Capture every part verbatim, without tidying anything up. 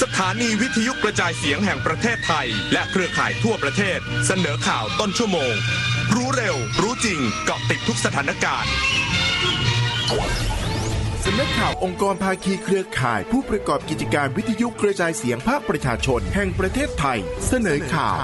สถานีวิทยุกระจายเสียงแห่งประเทศไทยและเครือข่ายทั่วประเทศเสนอข่าวต้นชั่วโมงรู้เร็วรู้จริงเกาะติดทุกสถานการณ์สำนักข่าวองค์กรภาคีเครือข่ายผู้ประกอบกิจการวิทยุกระจายเสียงภาคประชาชนแห่งประเทศไทยเสนอข่าว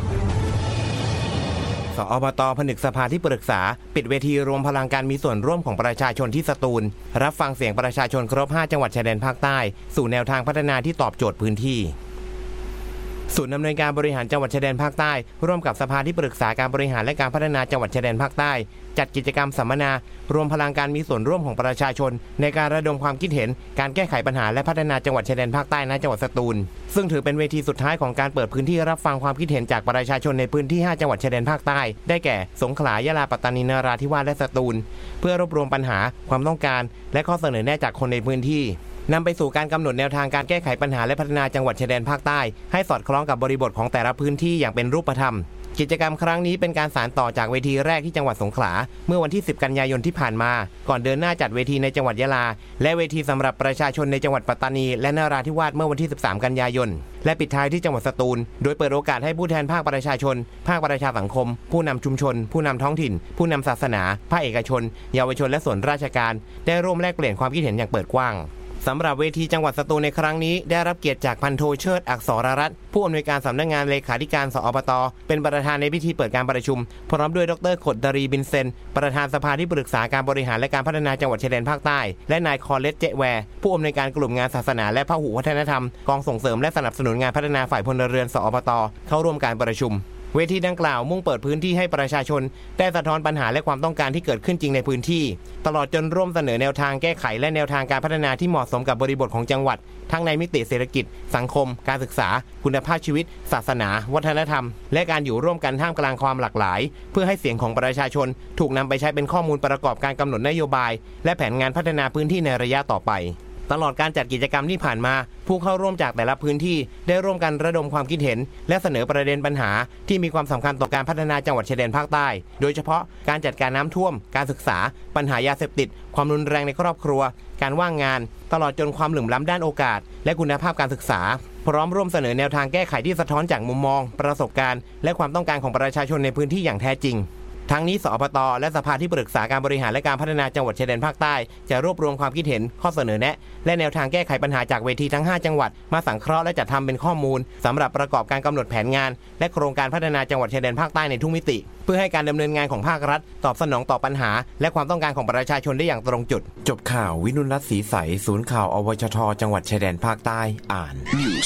สอบต.ผนึกสภาที่ปรึกษาปิดเวทีรวมพลังการมีส่วนร่วมของประชาชนที่สตูลรับฟังเสียงประชาชนครบห้าจังหวัดชายแดนภาคใต้สู่แนวทางพัฒนาที่ตอบโจทย์พื้นที่ศูนย์อำนวยการบริหารจังหวัดชายแดนภาคใต้ร่วมกับสภาที่ปรึกษาการบริหารและการพัฒนาจังหวัดชายแดนภาคใต้จัดกิจกรรมสัมมนารวมพลังการมีส่วนร่วมของประชาชนในการระดมความคิดเห็นการแก้ไขปัญหาและพัฒนาจังหวัดชายแดนภาคใต้ณจังหวัดสตูลซึ่งถือเป็นเวทีสุดท้ายของการเปิดพื้นที่รับฟังความคิดเห็นจากประชาชนในพื้นที่ห้าจังหวัดชายแดนภาคใต้ได้แก่สงขลายะลาปัตตานีนราธิวาสและสตูลเพื่อรวบรวมปัญหาความต้องการและข้อเสนอแนะจากคนในพื้นที่นำไปสู่การกำหนดแนวทางการแก้ไขปัญหาและพัฒนาจังหวัดชายแดนภาคใต้ให้สอดคล้องกับบริบทของแต่ละพื้นที่อย่างเป็นรูปธรรมกิจกรรมครั้งนี้เป็นการสานต่อจากเวทีแรกที่จังหวัดสงขลาเมื่อวันที่สิบกันยายนที่ผ่านมาก่อนเดินหน้าจัดเวทีในจังหวัดยะลาและเวทีสำหรับประชาชนในจังหวัดปัตตานีและนราธิวาสเมื่อวันที่สิบสามกันยายนและปิดท้ายที่จังหวัดสตูลโดยเปิดโอกาสให้ผู้แทนภาคประชาชนภาคประชาสังคมผู้นำชุมชนผู้นำท้องถิ่นผู้นำศาสนาภาคเอกชนเยาวชนและส่วนราชการได้ร่วมแลกเปลี่ยนความคิดเห็นอย่างเปิดกว้างสำหรับเวทีจังหวัดสตูลในครั้งนี้ได้รับเกียรติจากพันโทเชิดอักษรรัตน์ผู้อำนวยการสำนักงานเลขาธิการสอบต.เป็นประธานในพิธีเปิดการประชุมพร้อมด้วยดร.ขดดารีบินเซนประธานสภาที่ปรึกษาการบริหารและการพัฒนาจังหวัดชายแดนภาคใต้และนายคอเลสเจแวร์ผู้อำนวยการกลุ่มงานศาสนาและพหุวัฒนธรรมกองส่งเสริมและสนับสนุนงานพัฒนาฝ่ายพลเรือนสอบต.เข้าร่วมการประชุมเวทีดังกล่าวมุ่งเปิดพื้นที่ให้ประชาชนได้สะท้อนปัญหาและความต้องการที่เกิดขึ้นจริงในพื้นที่ตลอดจนร่วมเสนอแนวทางแก้ไขและแนวทางการพัฒนาที่เหมาะสมกับบริบทของจังหวัดทั้งในมิติเศรษฐกิจสังคมการศึกษาคุณภาพชีวิตศาสนาวัฒนธรรมและการอยู่ร่วมกันท่ามกลางความหลากหลายเพื่อให้เสียงของประชาชนถูกนำไปใช้เป็นข้อมูลประกอบการกำหนดนโยบายและแผนงานพัฒนาพื้นที่ในระยะต่อไปตลอดการจัดกิจกรรมที่ผ่านมาผู้เข้าร่วมจากแต่ละพื้นที่ได้ร่วมกันระดมความคิดเห็นและเสนอประเด็นปัญหาที่มีความสำคัญต่อการพัฒนาจังหวัดชายแดนภาคใต้โดยเฉพาะการจัดการน้ำท่วมการศึกษาปัญหายาเสพติดความรุนแรงในครอบครัวการว่างงานตลอดจนความเหลื่อมล้ำด้านโอกาสและคุณภาพการศึกษาพร้อมร่วมเสนอแนวทางแก้ไขที่สะท้อนจากมุมมองประสบการณ์และความต้องการของประชาชนในพื้นที่อย่างแท้จริงทั้งนี้สอบต.และสภาที่ปรึกษาการบริหารและการพัฒนาจังหวัดชายแดนภาคใต้จะรวบรวมความคิดเห็นข้อเสนอแนะและแนวทางแก้ไขปัญหาจากเวทีทั้งห้าจังหวัดมาสังเคราะห์และจัดทำเป็นข้อมูลสำหรับประกอบการกำหนดแผนงานและโครงการพัฒนาจังหวัดชายแดนภาคใต้ในทุกมิติเพื่อให้การดำเนินงานของภาครัฐตอบสนองต่อปัญหาและความต้องการของประชาชนได้อย่างตรงจุดจบข่าววินุรัตน์ศรีใสศูนย์ข่าวอวชทจังหวัดชายแดนภาคใต้อ่าน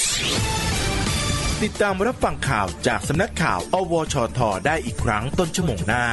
ติดตามรับฟังข่าวจากสำนักข่าวอวชทได้อีกครั้งต้นชั่วโมงหน้า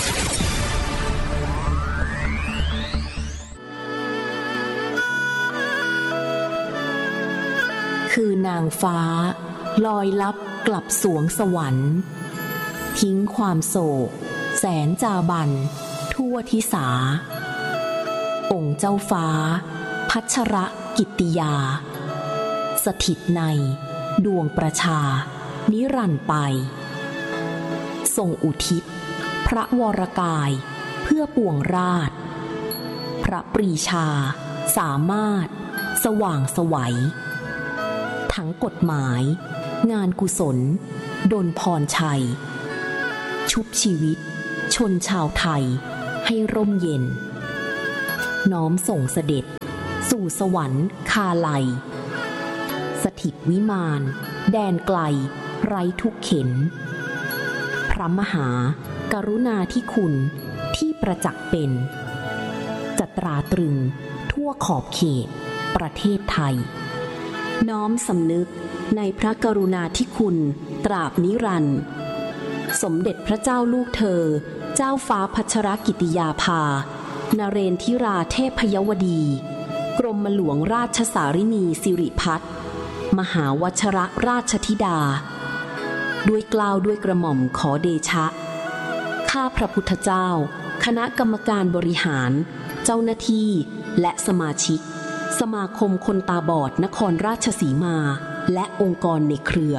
คือนางฟ้าลอยลับกลับสวงสวรรค์ทิ้งความโศกแสนจาบันทั่วทิสาองค์เจ้าฟ้าพัชรกิตติยาสถิตในดวงประชานิรันดร์ไปทรงอุทิศพระวรกายเพื่อปวงราชพระปรีชาสามารถสว่างไสวทั้งกฎหมายงานกุศลดลพรชัยชุบชีวิตชนชาวไทยให้ร่มเย็นน้อมส่งเสด็จสู่สวรรค์คาไลสถิตวิมานแดนไกลไร้ทุกเข็ญพระมหากรุณาธิคุณที่ประจักษ์เป็นจะตราตรึงทั่วขอบเขตประเทศไทยน้อมสำนึกในพระกรุณาธิคุณตราบนิรันดร์สมเด็จพระเจ้าลูกเธอเจ้าฟ้าพัชรกิติยาภานเรนทิราเทพยวดีกรมหลวงราชสารินีสิริพัฒน์มหาวชรราชธิดาด้วยเกล้าด้วยกระหม่อมขอเดชะข้าพระพุทธเจ้าคณะกรรมการบริหารเจ้าหน้าที่และสมาชิกสมาคมคนตาบอดนครราชสีมาและองค์กรในเครือ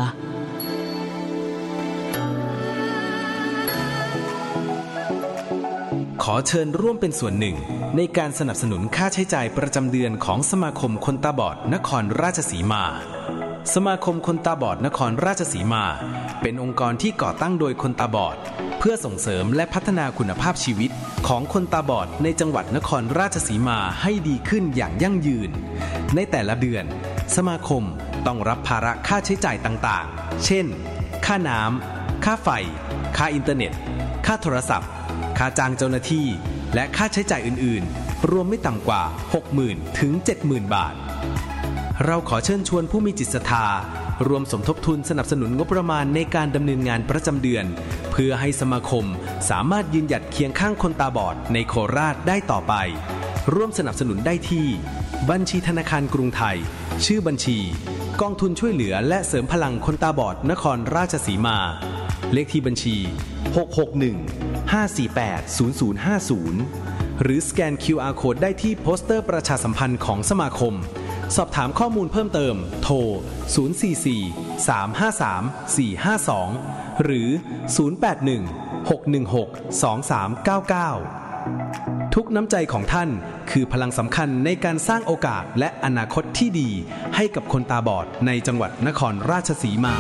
ขอเชิญร่วมเป็นส่วนหนึ่งในการสนับสนุนค่าใช้จ่ายประจำเดือนของสมาคมคนตาบอดนครราชสีมาสมาคมคนตาบอดนครราชสีมาเป็นองค์กรที่ก่อตั้งโดยคนตาบอดเพื่อส่งเสริมและพัฒนาคุณภาพชีวิตของคนตาบอดในจังหวัดนครราชสีมาให้ดีขึ้นอย่างยั่งยืนในแต่ละเดือนสมาคมต้องรับภาระค่าใช้จ่ายต่างๆเช่นค่าน้ำค่าไฟค่าอินเทอร์เน็ตค่าโทรศัพท์ค่าจ้างเจ้าหน้าที่และค่าใช้จ่ายอื่นๆรวมไม่ต่ำกว่า หกหมื่น ถึง เจ็ดหมื่น บาทเราขอเชิญชวนผู้มีจิตศรัทธารวมสมทบทุนสนับสนุนงบประมาณในการดำเนินงานประจำเดือนเพื่อให้สมาคมสามารถยืนหยัดเคียงข้างคนตาบอดในโคราชได้ต่อไปร่วมสนับสนุนได้ที่บัญชีธนาคารกรุงไทยชื่อบัญชีกองทุนช่วยเหลือและเสริมพลังคนตาบอดนครราชสีมาเลขที่บัญชีหก หก หนึ่ง ห้า สี่ แปด ศูนย์ ศูนย์ ห้า ศูนย์หรือสแกน คิว อาร์ Code ได้ที่โปสเตอร์ประชาสัมพันธ์ของสมาคมสอบถามข้อมูลเพิ่มเติมโทรศูนย์ สี่ สี่ สาม ห้า สาม สี่ ห้า สองหรือศูนย์ แปด หนึ่ง หก หนึ่ง หก สอง สาม เก้า เก้าทุกน้ำใจของท่านคือพลังสำคัญในการสร้างโอกาสและอนาคตที่ดีให้กับคนตาบอดในจังหวัดนครราชสีมา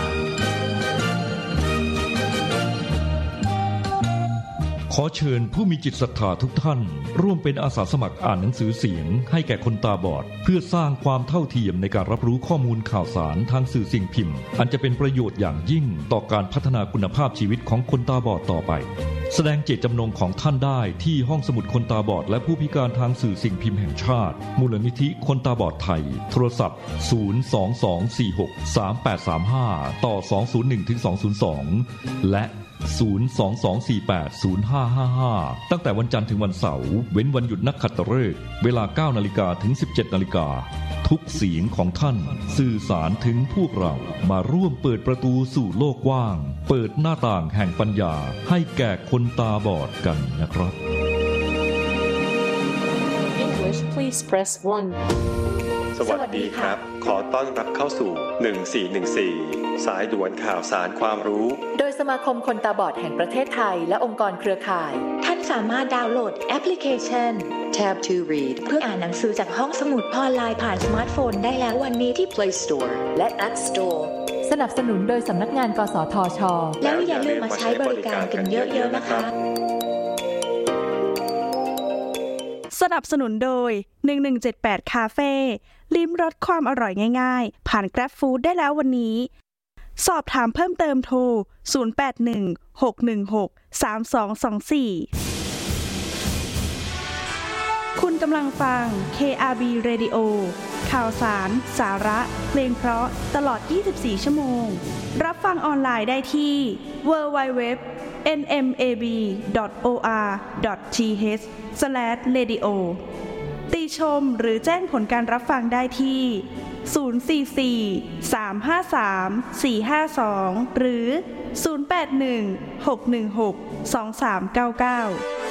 ขอเชิญผู้มีจิตศรัทธาทุกท่านร่วมเป็นอาสาสมัครอ่านหนังสือเสียงให้แก่คนตาบอดเพื่อสร้างความเท่าเทียมในการรับรู้ข้อมูลข่าวสารทางสื่อสิ่งพิมพ์อันจะเป็นประโยชน์อย่างยิ่งต่อการพัฒนาคุณภาพชีวิตของคนตาบอดต่อไปแสดงเจตจำนงของท่านได้ที่ห้องสมุดคนตาบอดและผู้พิการทางสื่อสิ่งพิมพ์แห่งชาติมูลนิธิคนตาบอดไทยโทรศัพท์ศูนย์ สอง สอง สี่ หก สาม แปด สาม ห้าต่อสองศูนย์หนึ่งถึงสองศูนย์สองและศูนย์ สอง สอง สี่ แปด ศูนย์ ห้า ห้า ห้าตั้งแต่วันจันทร์ถึงวันเสาร์เว้นวันหยุดนักขัตฤกษ์เวลา เก้านาฬิกา ถึง สิบเจ็ดนาฬิกาทุกเสียงของท่านสื่อสารถึงพวกเรามาร่วมเปิดประตูสู่โลกกว้างเปิดหน้าต่างแห่งปัญญาให้แก่คนตาบอดกันนะครับ English please press one สวัสดีครับขอต้อนรับเข้าสู่หนึ่งสี่หนึ่งสี่สายด่วนข่าวสารความรู้โดยสมาคมคนตาบอดแห่งประเทศไทยและองค์กรเครือข่ายท่านสามารถดาวน์โหลดแอปพลิเคชัน Tab to Read เพื่ออ่านหนังสือจากห้องสมุดออนไลน์ผ่านสมาร์ทโฟนได้แล้ววันนี้ที่ Play Store และ App Store สนับสนุนโดยสำนักงานกสทช.แล้วอย่าลืมมาใช้บริการกันเยอะๆนะคะสนับสนุนโดยหนึ่งหนึ่งเจ็ดแปดคาเฟ่ลิ้มรสความอร่อยง่ายๆผ่าน Grab Food ได้แล้ววันนี้สอบถามเพิ่มเติมโทรศูนย์ แปด หนึ่ง หก หนึ่ง หก สาม สอง สอง สี่คุณกำลังฟัง เค อาร์ บี Radio ข่าวสารสาระเพลงเพราะตลอดยี่สิบสี่ชั่วโมงรับฟังออนไลน์ได้ที่ ดับเบิลยู ดับเบิลยู ดับเบิลยู ดอท เอ็น เอ็ม เอ บี ดอท โอ อาร์ ดอท ที เอช สแลช เรดิโอ ติชมหรือแจ้งผลการรับฟังได้ที่ศูนย์ สี่ สี่ สาม ห้า สาม สี่ ห้า สองหรือศูนย์ แปด หนึ่ง หก หนึ่ง หก สอง สาม เก้า เก้า